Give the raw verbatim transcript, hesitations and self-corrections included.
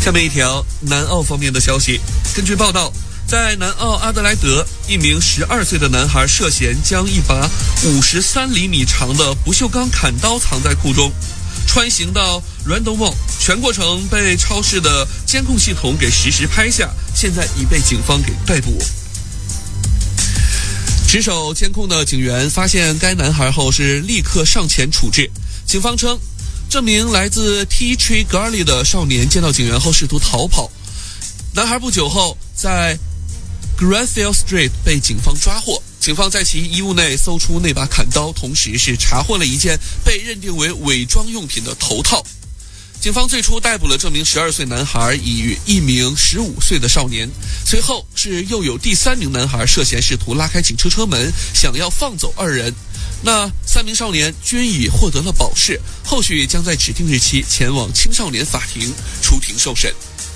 下面一条南澳方面的消息，根据报道，在南澳阿德莱德，一名十二岁的男孩涉嫌将一把五十三厘米长的不锈钢砍刀藏在裤中，穿行到 Randall Mall， 全过程被超市的监控系统给实时拍下，现在已被警方给逮捕。值守监控的警员发现该男孩后是立刻上前处置。警方称，这名来自 Tea Tree Gully 的少年见到警员后试图逃跑，男孩不久后在 Granville Street 被警方抓获。警方在其衣物内搜出那把砍刀，同时是查获了一件被认定为伪装用品的头套。警方最初逮捕了这名十二岁男孩与一名十五岁的少年，随后是又有第三名男孩涉嫌试图拉开警车车门，想要放走二人。那三名少年均已获得了保释，后续将在指定日期前往青少年法庭出庭受审。